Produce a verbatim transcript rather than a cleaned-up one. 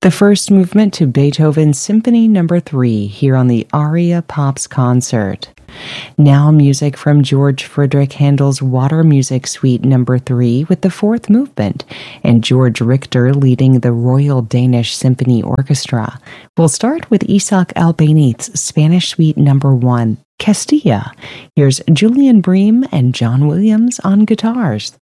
The first movement to Beethoven's Symphony Number three here on the Aria Pops concert. Now music from George Friedrich Handel's Water Music Suite Number three with the fourth movement, and George Richter leading the Royal Danish Symphony Orchestra. We'll start with Isaac Albénit's Spanish Suite Number one, Castilla. Here's Julian Bream and John Williams on guitars.